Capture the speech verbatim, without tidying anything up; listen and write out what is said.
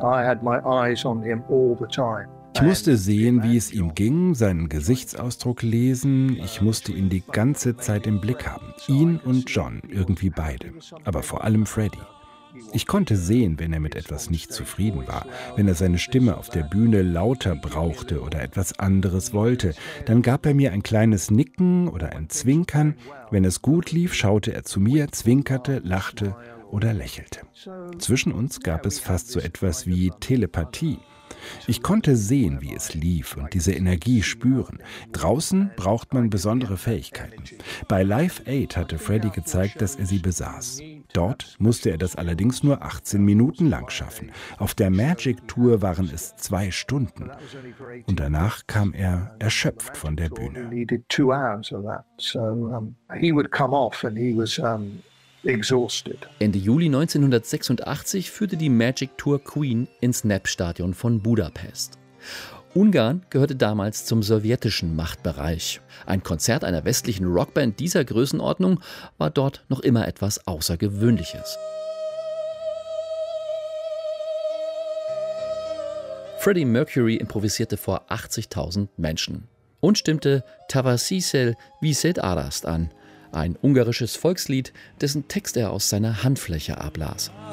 Ich musste sehen, wie es ihm ging, seinen Gesichtsausdruck lesen. Ich musste ihn die ganze Zeit im Blick haben. Ihn und John, irgendwie beide. Aber vor allem Freddie. Ich konnte sehen, wenn er mit etwas nicht zufrieden war, wenn er seine Stimme auf der Bühne lauter brauchte oder etwas anderes wollte. Dann gab er mir ein kleines Nicken oder ein Zwinkern. Wenn es gut lief, schaute er zu mir, zwinkerte, lachte oder lächelte. Zwischen uns gab es fast so etwas wie Telepathie. Ich konnte sehen, wie es lief und diese Energie spüren. Draußen braucht man besondere Fähigkeiten. Bei Live Aid hatte Freddie gezeigt, dass er sie besaß. Dort musste er das allerdings nur achtzehn Minuten lang schaffen. Auf der Magic Tour waren es zwei Stunden. Und danach kam er erschöpft von der Bühne. Ende Juli neunzehnhundertsechsundachtzig führte die Magic Tour Queen ins Népstadion von Budapest. Ungarn gehörte damals zum sowjetischen Machtbereich. Ein Konzert einer westlichen Rockband dieser Größenordnung war dort noch immer etwas Außergewöhnliches. Freddie Mercury improvisierte vor achtzigtausend Menschen und stimmte Tavasisel Viszed Arast an, ein ungarisches Volkslied, dessen Text er aus seiner Handfläche ablas.